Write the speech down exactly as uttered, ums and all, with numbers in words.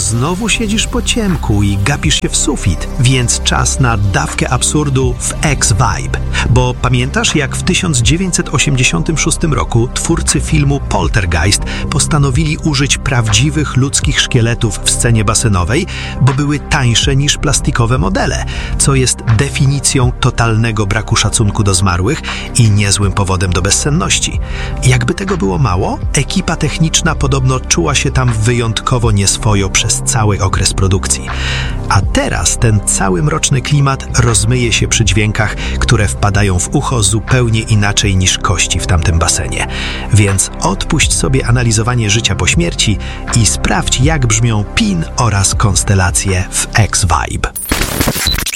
znowu siedzisz po ciemku i gapisz się w sufit, więc czas na dawkę absurdu w X-Vibe. Bo pamiętasz, jak w tysiąc dziewięćset osiemdziesiątym szóstym roku twórcy filmu Poltergeist postanowili użyć prawdziwych ludzkich szkieletów w scenie basenowej, bo były tańsze niż plastikowe modele, co jest definicją totalnego braku szacunku do zmarłych i niezłym powodem do bezsenności. Jakby tego było mało, ekipa techniczna podobno czuła się tam wyjątkowo nieswojo przez cały okres produkcji. A teraz ten cały mroczny klimat rozmyje się przy dźwiękach, które wpadają w ucho zupełnie inaczej niż kości w tamtym basenie. Więc odpuść sobie analizowanie życia po śmierci i sprawdź, jak brzmią P I N oraz konstelacje w X-Vibe.